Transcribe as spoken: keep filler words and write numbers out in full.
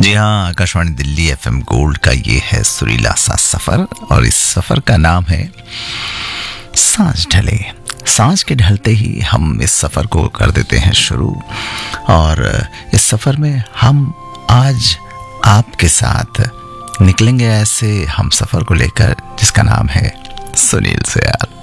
जी हाँ, Akashvani Delhi FM gold का ये है सुरीला सा सफर और इस सफर का नाम है सांझ ढले। सांझ के ढलते ही हम इस सफर को कर देते हैं शुरू और इस सफर में हम आज आपके साथ निकलेंगे ऐसे हम सफर को लेकर जिसका नाम है सुनील सयाल।